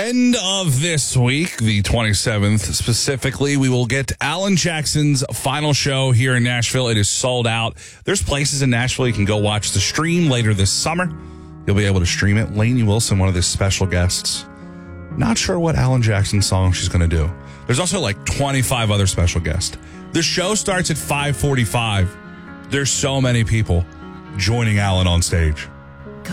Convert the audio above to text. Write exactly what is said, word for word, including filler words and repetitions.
end of this week, the twenty-seventh specifically, we will get Alan Jackson's final show here in Nashville. It is sold out. There's places in Nashville you can go watch the stream later this summer. You'll be able to stream it. Lainey Wilson, one of the special guests. Not sure what Alan Jackson song she's going to do. There's also like twenty-five other special guests. The show starts at five forty-five. There's so many people joining Alan on stage.